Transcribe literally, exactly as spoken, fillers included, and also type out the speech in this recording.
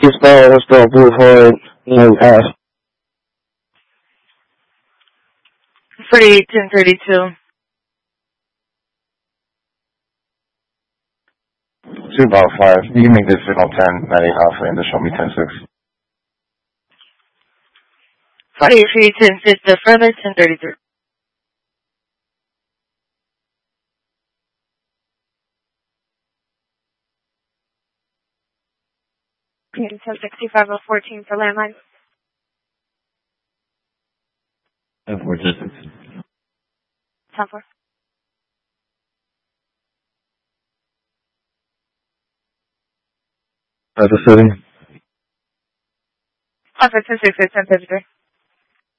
East Ball, West Ball Boulevard, and Ave. forty-eight ten thirty-two. Two about five. You can make this signal ten, ninety Alpha, and just show me ten six. forty-eight three ten fifth, the further ten thirty-three. ten sixty-five oh fourteen for landline. ten four ten six. ten four. That's the city. Alpha ten six eight ten thirty-three.